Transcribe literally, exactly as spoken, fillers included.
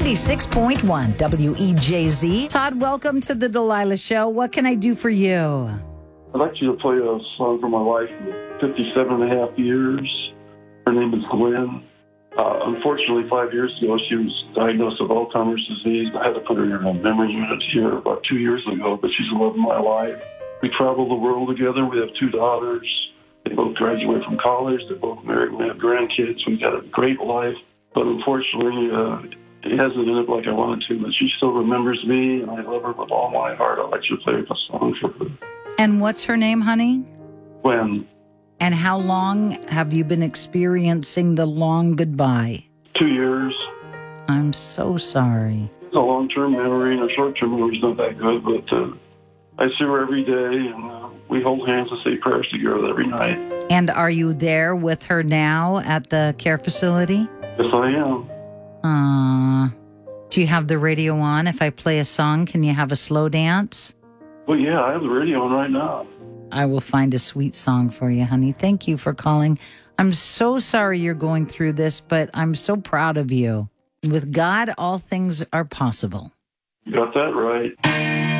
ninety-six point one W E J Z. Todd, welcome to the Delilah Show. What can I do for you? I'd like you to play a song for my wife of fifty-seven and a half years. Her name is Gwen. Uh, unfortunately, five years ago, she was diagnosed with Alzheimer's disease. I had to put her in a memory unit here about two years ago, but she's the love of my life. We travel the world together. We have two daughters. They both graduated from college. They're both married. We have grandkids. We've got a great life. But unfortunately, uh, it hasn't ended like I wanted to. But she still remembers me, and I love her with all my heart. I'd like you to play a song for her. And what's her name, honey? Gwen. And how long have you been experiencing the long goodbye? Two years. I'm so sorry. A long-term memory and a short-term memory is not that good, but uh, I see her every day, and uh, we hold hands and say prayers together every night. And are you there with her now at the care facility? Yes, I am. Uh, do you have the radio on? If I play a song, can you have a slow dance? Well, yeah, I have the radio on right now. I will find a sweet song for you, honey. Thank you for calling. I'm so sorry you're going through this, but I'm so proud of you. With God, all things are possible. You got that right.